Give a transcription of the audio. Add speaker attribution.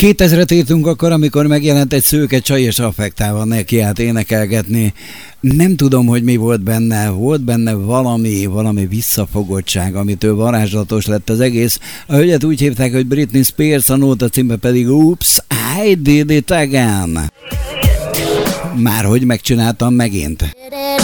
Speaker 1: 2000-et írtunk akkor, amikor megjelent egy szőke csaj, és affektálva nekiállt énekelgetni. Nem tudom, hogy mi volt benne. Volt benne valami visszafogottság, amitől varázslatos lett az egész. A hölgyet úgy hívták, hogy Britney Spears, a nóta címe pedig Oops, I Did It Again. Márhogy megcsináltam megint.